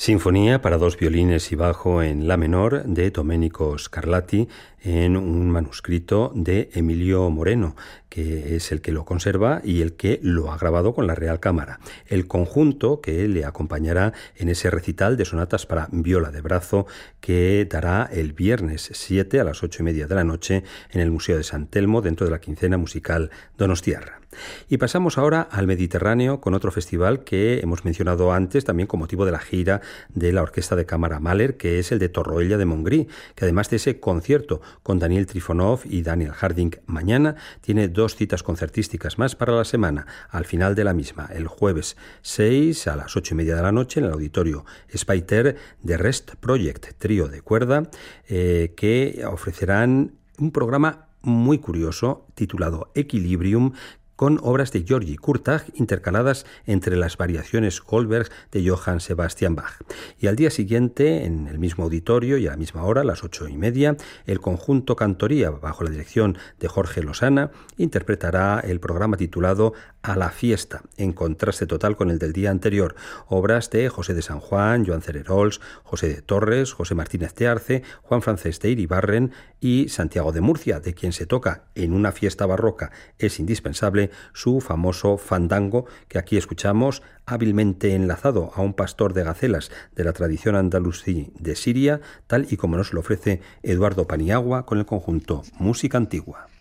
Sinfonía para dos violines y bajo en la menor de Domenico Scarlatti en un manuscrito de Emilio Moreno, que es el que lo conserva y el que lo ha grabado con la Real Cámara. El conjunto que le acompañará en ese recital de sonatas para viola de brazo que dará el viernes 7 a las 8:30 de la noche en el Museo de San Telmo dentro de la quincena musical Donostiarra. Y pasamos ahora al Mediterráneo con otro festival que hemos mencionado antes también con motivo de la gira de la Orquesta de Cámara Mahler, que es el de Torroella de Montgrí, que además de ese concierto con Daniel Trifonov y Daniel Harding mañana, tiene dos citas concertísticas más para la semana, al final de la misma, el jueves 6 a las 8:30 de la noche en el auditorio Spyter de Rest Project, trío de cuerda, que ofrecerán un programa muy curioso titulado Equilibrium, con obras de György Kurtág intercaladas entre las variaciones Goldberg de Johann Sebastian Bach. Y al día siguiente, en el mismo auditorio y a la misma hora, a las 8:30, el conjunto Cantoría, bajo la dirección de Jorge Losana, interpretará el programa titulado A la fiesta, en contraste total con el del día anterior. Obras de José de San Juan, Joan Cererols, José de Torres, José Martínez de Arce, Juan Francés de Iribarren y Santiago de Murcia, de quien se toca en una fiesta barroca es indispensable su famoso fandango, que aquí escuchamos hábilmente enlazado a un pastor de gacelas de la tradición andalusí de Siria, tal y como nos lo ofrece Eduardo Paniagua con el conjunto Música Antigua.